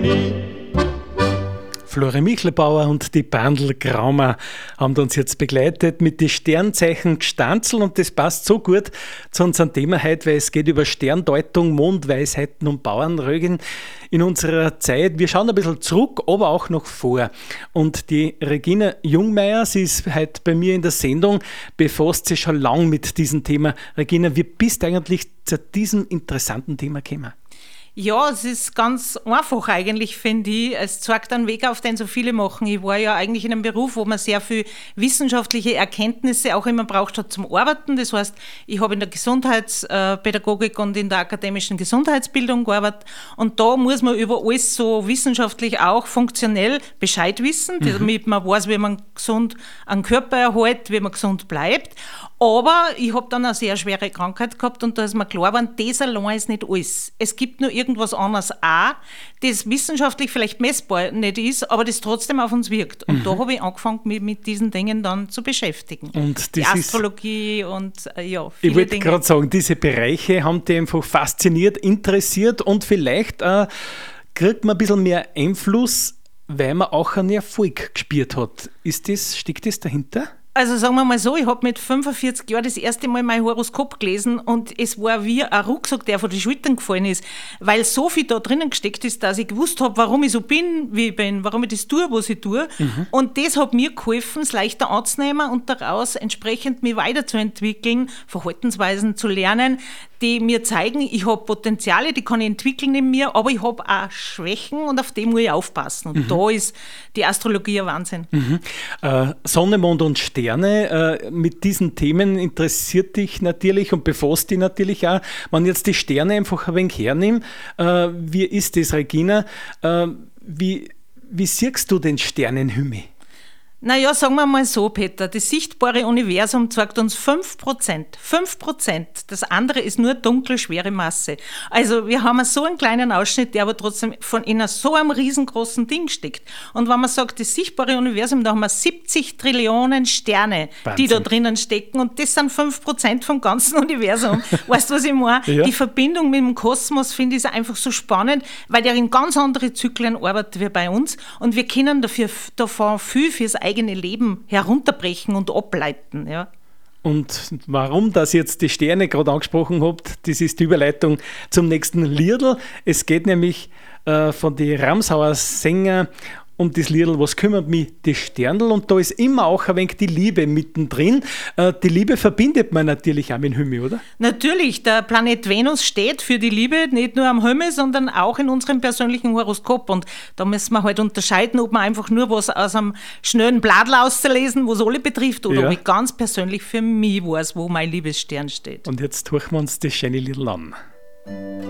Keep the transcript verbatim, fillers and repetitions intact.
Flori Michlebauer und die Bandl Graumer haben uns jetzt begleitet mit den Sternzeichen Gstanzl, und das passt so gut zu unserem Thema heute, weil es geht über Sterndeutung, Mondweisheiten und Bauernrögen in unserer Zeit. Wir schauen ein bisschen zurück, aber auch noch vor. Und die Regina Jungmeier, sie ist heute bei mir in der Sendung, befasst sich schon lange mit diesem Thema. Regina, wie bist du eigentlich zu diesem interessanten Thema gekommen? Ja, es ist ganz einfach eigentlich, finde ich. Es zeigt einen Weg auf, den so viele machen. Ich war ja eigentlich in einem Beruf, wo man sehr viel wissenschaftliche Erkenntnisse auch immer braucht hat zum Arbeiten. Das heißt, ich habe in der Gesundheitspädagogik und in der akademischen Gesundheitsbildung gearbeitet. Und da muss man über alles so wissenschaftlich auch funktionell Bescheid wissen, mhm. damit man weiß, wie man gesund einen Körper erhält, wie man gesund bleibt. Aber ich habe dann eine sehr schwere Krankheit gehabt, und da ist mir klar geworden, das allein ist nicht alles. Es gibt nur irgendwas anderes auch, das wissenschaftlich vielleicht messbar nicht ist, aber das trotzdem auf uns wirkt. Und mhm. da habe ich angefangen, mich mit diesen Dingen dann zu beschäftigen. Und die Astrologie ist, und äh, ja, viele Ich wollte gerade sagen, diese Bereiche haben dich einfach fasziniert, interessiert, und vielleicht äh, kriegt man ein bisschen mehr Einfluss, weil man auch einen Erfolg gespürt hat. Ist das, steckt das dahinter? Also sagen wir mal so, ich habe mit fünfundvierzig Jahren das erste Mal mein Horoskop gelesen, und es war wie ein Rucksack, der von den Schultern gefallen ist, weil so viel da drinnen gesteckt ist, dass ich gewusst habe, warum ich so bin, wie ich bin, warum ich das tue, was ich tue. Mhm. Und das hat mir geholfen, es leichter anzunehmen und daraus entsprechend mich weiterzuentwickeln, Verhaltensweisen zu lernen, die mir zeigen, ich habe Potenziale, die kann ich entwickeln in mir, aber ich habe auch Schwächen, und auf die muss ich aufpassen. Und mhm. da ist die Astrologie ein Wahnsinn. Mhm. Äh, Sonne, Mond und Sterne, äh, mit diesen Themen interessiert dich natürlich und befasst dich natürlich auch. Wenn jetzt die Sterne einfach ein wenig hernehmen, äh, wie ist das, Regina? Äh, wie, wie siehst du den Sternenhimmel? Naja, sagen wir mal so, Peter, das sichtbare Universum zeigt uns fünf Prozent. fünf Prozent. Das andere ist nur dunkle, schwere Masse. Also wir haben so einen kleinen Ausschnitt, der aber trotzdem von in so einem riesengroßen Ding steckt. Und wenn man sagt, das sichtbare Universum, da haben wir siebzig Trillionen Sterne, Wahnsinn. Die da drinnen stecken. Und das sind fünf Prozent vom ganzen Universum. Weißt du, was ich meine? Ja. Die Verbindung mit dem Kosmos, finde ich, einfach so spannend, weil der in ganz andere Zyklen arbeitet wie bei uns. Und wir können dafür, davon viel fürs eigene Leben herunterbrechen und ableiten. Ja. Und warum das jetzt die Sterne gerade angesprochen habt, das ist die Überleitung zum nächsten Liedl. Es geht nämlich äh, von den Ramsauer Sänger um das Liedl, was kümmert mich die Sternl, und da ist immer auch ein wenig die Liebe mittendrin. Äh, die Liebe verbindet man natürlich auch mit dem Himmel, oder? Natürlich, der Planet Venus steht für die Liebe, nicht nur am Himmel, sondern auch in unserem persönlichen Horoskop, und da müssen wir halt unterscheiden, ob man einfach nur was aus einem schnellen Bladl auszulesen, was alle betrifft, oder ja. ob ich ganz persönlich für mich weiß, wo mein Liebesstern steht. Und jetzt hören wir uns das schöne Liedl an.